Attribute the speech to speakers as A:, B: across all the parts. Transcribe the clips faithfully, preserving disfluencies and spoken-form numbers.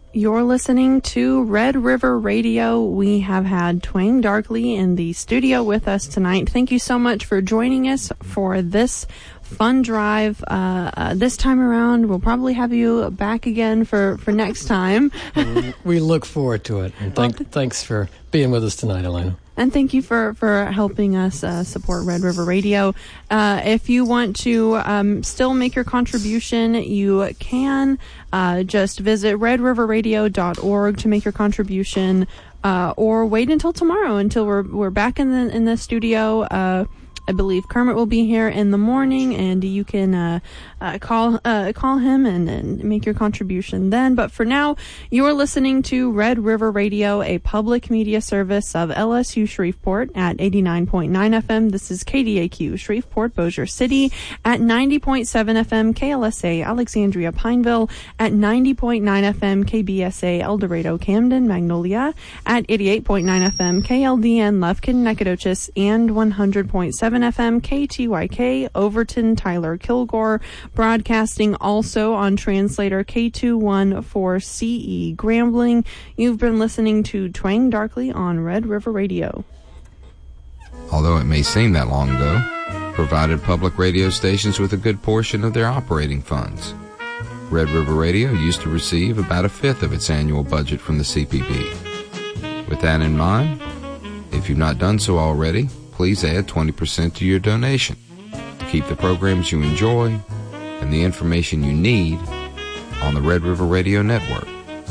A: You're listening to Red River Radio. We have had Twang Darkly in the studio with us tonight. Thank you so much for joining us for this fun drive. Uh, uh, this time around, we'll probably have you back again for, for next time.
B: We look forward to it. And thank, well, thanks for being with us tonight, Elena.
A: And thank you for, for helping us uh, support Red River Radio. Uh, if you want to um, still make your contribution, you can uh, just visit red river radio dot org to make your contribution, uh, or wait until tomorrow until we're we're back in the in the studio. Uh, I believe Kermit will be here in the morning, and you can uh, uh, call uh, call him and, and make your contribution then. But for now, you're listening to Red River Radio, a public media service of L S U Shreveport at eighty-nine point nine F M. This is K D A Q Shreveport Bossier City at ninety point seven F M, K L S A Alexandria Pineville at ninety point nine F M, K B S A El Dorado Camden Magnolia at eighty-eight point nine F M, K L D N Lufkin Nacogdoches, and one hundred point seven F M, K T Y K Overton Tyler Kilgore, broadcasting also on translator K two one four C E Grambling. You've been listening to Twang Darkly on Red River Radio.
C: Although it may seem that long ago, provided public radio stations with a good portion of their operating funds. Red River Radio used to receive about a fifth of its annual budget from the C P B. With that in mind, if you've not done so already, please add twenty percent to your donation to keep the programs you enjoy and the information you need on the Red River Radio Network.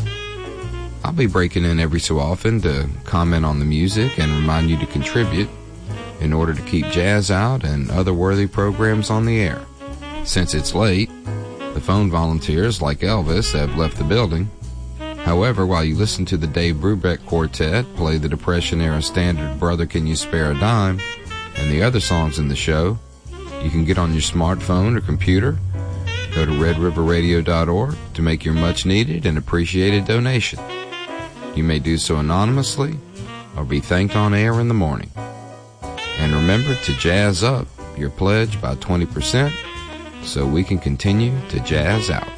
C: I'll be breaking in every so often to comment on the music and remind you to contribute in order to keep Jazz Out and other worthy programs on the air. Since it's late, the phone volunteers like Elvis have left the building. However, while you listen to the Dave Brubeck Quartet play the Depression-era standard Brother Can You Spare a Dime and the other songs in the show, you can get on your smartphone or computer, go to red river radio dot org to make your much-needed and appreciated donation. You may do so anonymously or be thanked on air in the morning. And remember to jazz up your pledge by twenty percent so we can continue to jazz out.